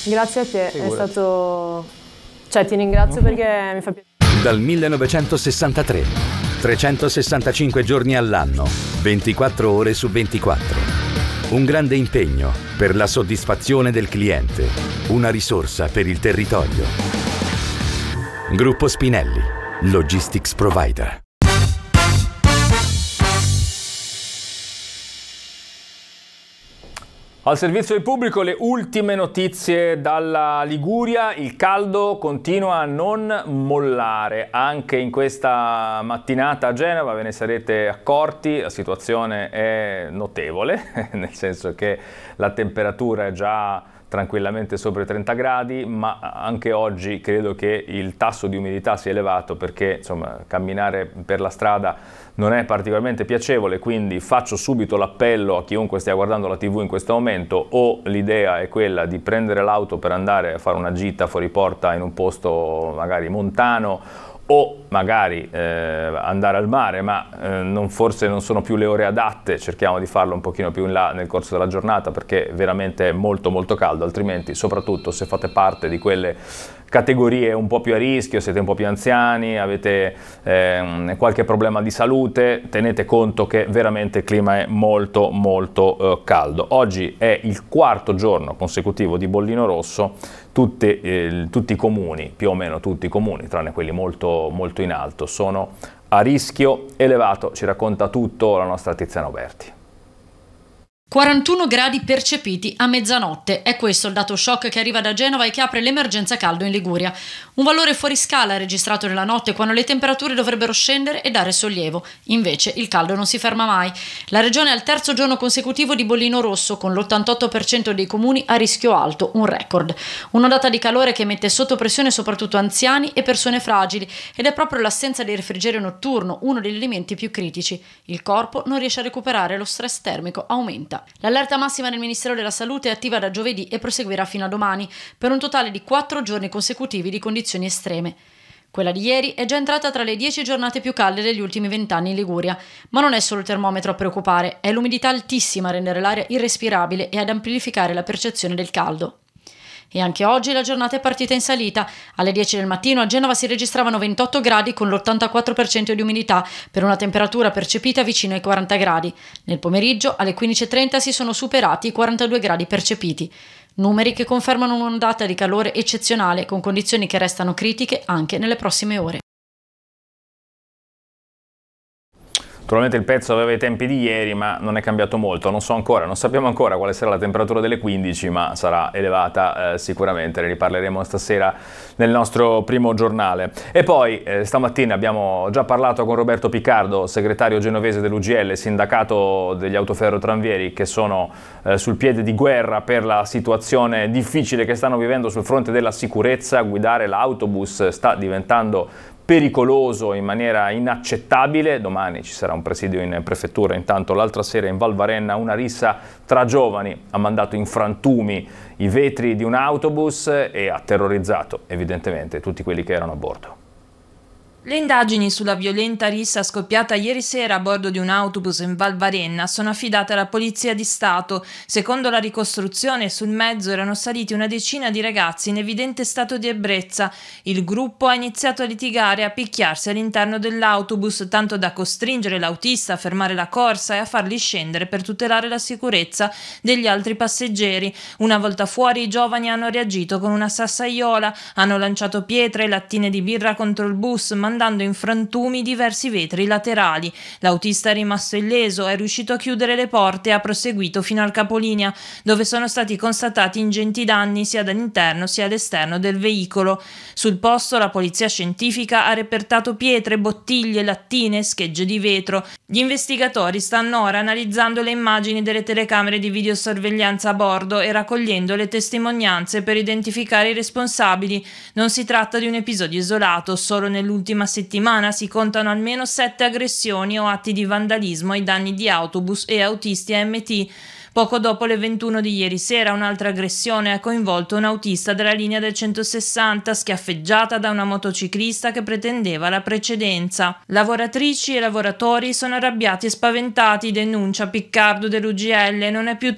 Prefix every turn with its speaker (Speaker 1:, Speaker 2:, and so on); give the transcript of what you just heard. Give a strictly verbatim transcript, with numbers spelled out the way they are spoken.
Speaker 1: Grazie a te, Figurati. È stato... Cioè, ti ringrazio perché mi fa piacere.
Speaker 2: Dal millenovecentosessantatré, trecentosessantacinque giorni all'anno, ventiquattro ore su ventiquattro. Un grande impegno per la soddisfazione del cliente, una risorsa per il territorio. Gruppo Spinelli, Logistics Provider.
Speaker 3: Al servizio del pubblico le ultime notizie dalla Liguria. Il caldo continua a non mollare anche in questa mattinata a Genova, ve ne sarete accorti, la situazione è notevole, nel senso che la temperatura è già tranquillamente sopra i trenta gradi, ma anche oggi credo che il tasso di umidità sia elevato perché insomma camminare per la strada non è particolarmente piacevole, quindi faccio subito l'appello a chiunque stia guardando la tivù in questo momento, o l'idea è quella di prendere l'auto per andare a fare una gita fuori porta in un posto magari montano, o magari eh, andare al mare, ma eh, non, forse non sono più le ore adatte, cerchiamo di farlo un pochino più in là nel corso della giornata perché veramente è molto molto caldo, altrimenti soprattutto se fate parte di quelle categorie un po' più a rischio, siete un po' più anziani, avete eh, qualche problema di salute, tenete conto che veramente il clima è molto molto eh, caldo. Oggi è il quarto giorno consecutivo di bollino rosso, tutti, eh, tutti i comuni, più o meno tutti i comuni, tranne quelli molto, molto in alto, sono a rischio elevato, ci racconta tutto la nostra Tiziana Oberti.
Speaker 4: quarantuno gradi percepiti a mezzanotte, è questo il dato shock che arriva da Genova e che apre l'emergenza caldo in Liguria. Un valore fuori scala registrato nella notte quando le temperature dovrebbero scendere e dare sollievo. Invece il caldo non si ferma mai. La regione è al terzo giorno consecutivo di bollino rosso con l'ottantotto per cento dei comuni a rischio alto, un record. Un'ondata di calore che mette sotto pressione soprattutto anziani e persone fragili ed è proprio l'assenza di refrigerio notturno uno degli elementi più critici. Il corpo non riesce a recuperare, lo stress termico aumenta. L'allerta massima del Ministero della Salute è attiva da giovedì e proseguirà fino a domani, per un totale di quattro giorni consecutivi di condizioni estreme. Quella di ieri è già entrata tra le dieci giornate più calde degli ultimi vent'anni in Liguria, ma non è solo il termometro a preoccupare, è l'umidità altissima a rendere l'aria irrespirabile e ad amplificare la percezione del caldo. E anche oggi la giornata è partita in salita. Alle dieci del mattino a Genova si registravano ventotto gradi con l'ottantaquattro per cento di umidità, per una temperatura percepita vicino ai quaranta gradi. Nel pomeriggio alle quindici e trenta si sono superati i quarantadue gradi percepiti. Numeri che confermano un'ondata di calore eccezionale con condizioni che restano critiche anche nelle prossime ore.
Speaker 3: Naturalmente il pezzo aveva i tempi di ieri, ma non è cambiato molto, non so ancora, non sappiamo ancora quale sarà la temperatura delle quindici, ma sarà elevata eh, sicuramente, ne riparleremo stasera nel nostro primo giornale. E poi eh, stamattina abbiamo già parlato con Roberto Piccardo, segretario genovese dell'U G L, sindacato degli autoferrotranvieri, che sono eh, sul piede di guerra per la situazione difficile che stanno vivendo sul fronte della sicurezza. Guidare l'autobus sta diventando pericoloso in maniera inaccettabile. Domani ci sarà un presidio in prefettura, intanto l'altra sera in Val Varenna una rissa tra giovani ha mandato in frantumi i vetri di un autobus e ha terrorizzato evidentemente tutti quelli che erano a bordo.
Speaker 5: Le indagini sulla violenta rissa scoppiata ieri sera a bordo di un autobus in Val Varenna sono affidate alla Polizia di Stato. Secondo la ricostruzione, sul mezzo erano saliti una decina di ragazzi in evidente stato di ebbrezza. Il gruppo ha iniziato a litigare e a picchiarsi all'interno dell'autobus, tanto da costringere l'autista a fermare la corsa e a farli scendere per tutelare la sicurezza degli altri passeggeri. Una volta fuori, i giovani hanno reagito con una sassaiola, hanno lanciato pietre e lattine di birra contro il bus, mandando in frantumi diversi vetri laterali. L'autista è rimasto illeso, è riuscito a chiudere le porte e ha proseguito fino al capolinea, dove sono stati constatati ingenti danni sia dall'interno sia all'esterno del veicolo. Sul posto la polizia scientifica ha repertato pietre, bottiglie, lattine e schegge di vetro. Gli investigatori stanno ora analizzando le immagini delle telecamere di videosorveglianza a bordo e raccogliendo le testimonianze per identificare i responsabili. Non si tratta di un episodio isolato, solo nell'ultima settimana si contano almeno sette aggressioni o atti di vandalismo ai danni di autobus e autisti A M T. Poco dopo le ventuno di ieri sera un'altra aggressione ha coinvolto un autista della linea del centosessanta, schiaffeggiata da una motociclista che pretendeva la precedenza. Lavoratrici e lavoratori sono arrabbiati e spaventati, denuncia Piccardo dell'U G L. Non è più